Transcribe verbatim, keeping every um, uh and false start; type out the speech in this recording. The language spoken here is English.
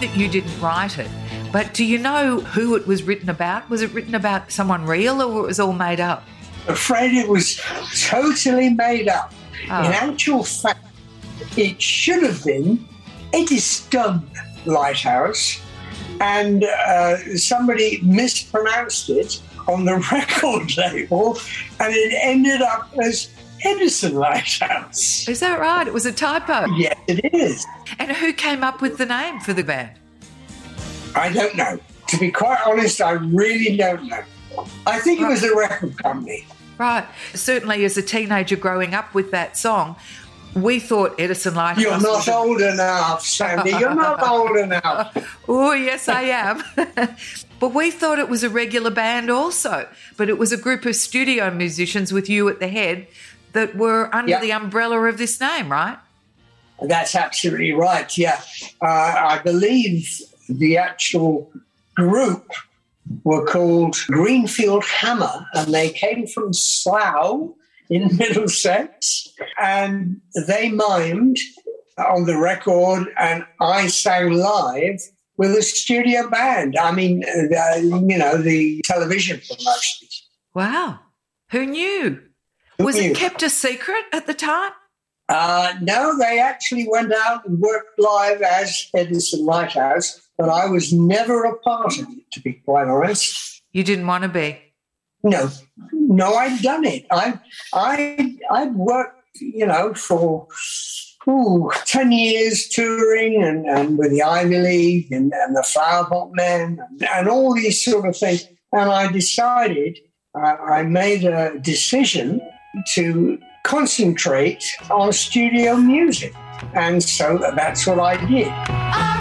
that you didn't write it, but do you know who it was written about? Was it written about someone real or it was all made up? I'm afraid it was totally made up. Oh. In actual fact, it should have been Eddystone Lighthouse, and uh, somebody mispronounced it on the record label, and it ended up as Edison Lighthouse. Is that right? It was a typo? Yes, it is. And who came up with the name for the band? I don't know. To be quite honest, I really don't know. I think it was the record company. Right. Certainly as a teenager growing up with that song, we thought Edison Lighthouse... You're not a... old enough, Sandy. You're not old enough. Oh, yes, I am. But we thought it was a regular band also. But it was a group of studio musicians with you at the head that were under yep. the umbrella of this name, right? That's absolutely right, yeah. Uh, I believe the actual group were called Greenfield Hammer, and they came from Slough in Middlesex, and they mimed on the record, and I sang live with a studio band. I mean, uh, you know, the television promotion. Wow. Who knew? Who Was knew? it kept a secret at the time? Uh, no, they actually went out and worked live as Edison Lighthouse, but I was never a part of it, to be quite honest. You didn't want to be? No, no, I'd done it. I, I, I'd worked, you know, for ooh, ten years touring and, and with the Ivy League and, and the Flower Pot Men and, and all these sort of things. And I decided, uh, I made a decision to concentrate on studio music. And so that's what I did.